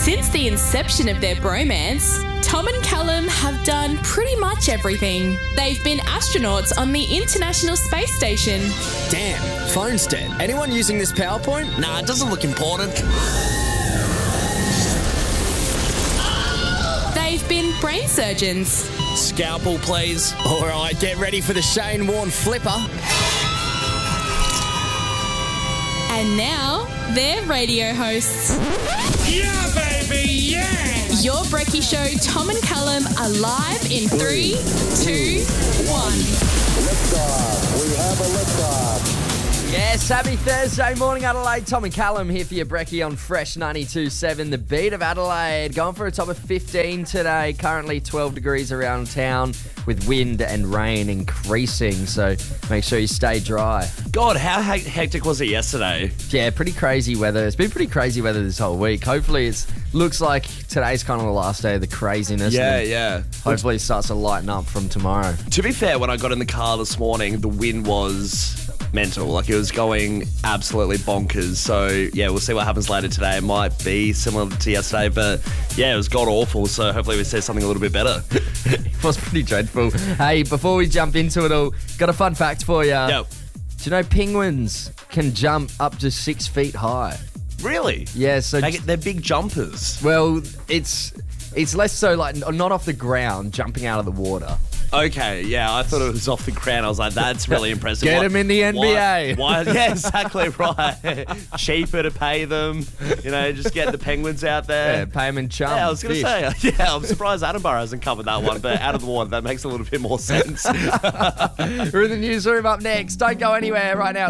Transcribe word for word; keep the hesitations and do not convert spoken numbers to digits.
Since the inception of their bromance, Tom and Callum have done pretty much everything. They've been astronauts on the International Space Station. Damn, phone's dead. Anyone using this PowerPoint? Nah, it doesn't look important. They've been brain surgeons. Scalpel, please. All right, get ready for the Shane Warne flipper. And now, they're radio hosts. Yeah, baby, yeah! Your Brekkie Show, Tom and Callum, are live in three, two, one. Liftoff. We have a liftoff. Yes, happy Thursday morning, Adelaide. Tom and Callum here for your Brekkie on Fresh ninety-two point seven. The beat of Adelaide, going for a top of fifteen today. Currently twelve degrees around town with wind and rain increasing. So make sure you stay dry. God, how hec- hectic was it yesterday? Yeah, pretty crazy weather. It's been pretty crazy weather this whole week. Hopefully it looks like today's kind of the last day of the craziness. Yeah, and yeah. Hopefully it starts to lighten up from tomorrow. To be fair, when I got in the car this morning, the wind was mental. Like, it was going absolutely bonkers. So, yeah, we'll see what happens later today. It might be similar to yesterday, but, yeah, it was god-awful. So hopefully we see something a little bit better. It was pretty dreadful. Hey, before we jump into it all, got a fun fact for you. Yo. Do you know penguins can jump up to six feet high? Really? Yeah, so... They get, they're big jumpers. Well, it's it's less so like not off the ground, jumping out of the water. Okay, yeah, I thought it was off the ground. I was like, that's really impressive. Get Why- him in the N B A. Why? why yeah, exactly right. Cheaper to pay them. You know, just get the penguins out there. Yeah, pay them in chum. Yeah, I was going to fish. say, yeah, I'm surprised Attenborough hasn't covered that one, but out of the water, that makes a little bit more sense. We're in the newsroom up next. Don't go anywhere right now.